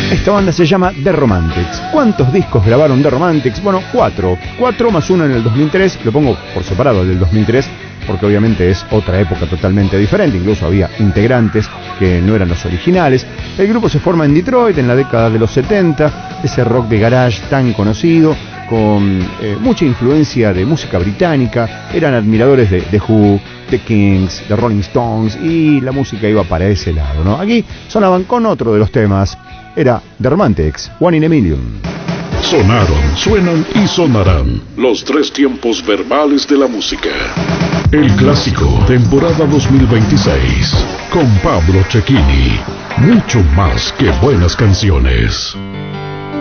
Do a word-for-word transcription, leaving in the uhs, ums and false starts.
Esta banda se llama The Romantics. ¿Cuántos discos grabaron The Romantics? Bueno, cuatro. Cuatro más uno en el dos mil tres. Lo pongo por separado el del dos mil tres porque obviamente es otra época totalmente diferente. Incluso había integrantes que no eran los originales. El grupo se forma en Detroit en la década de los setenta. Ese rock de garage tan conocido, con eh, mucha influencia de música británica. Eran admiradores de The Who, The Kings, The Rolling Stones, y la música iba para ese lado, ¿no? Aquí sonaban con otro de los temas. Era The Romantics, One in a Million. Sonaron, suenan y sonarán los tres tiempos verbales de la música. El clásico, temporada dos mil veintiséis, con Pablo Cecchini. Mucho más que buenas canciones.